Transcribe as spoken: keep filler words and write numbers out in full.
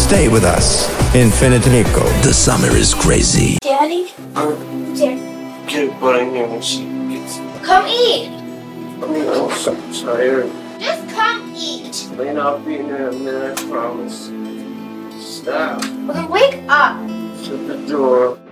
Stay with us. Infinite Nico. The summer is crazy. Daddy? Daddy. Get a butt in here when she gets... Come eat! I mean, I'm so tired. Just come eat! Lane, I'll be in there in a minute, I promise. Stop. Well, then wake up! Shut the door.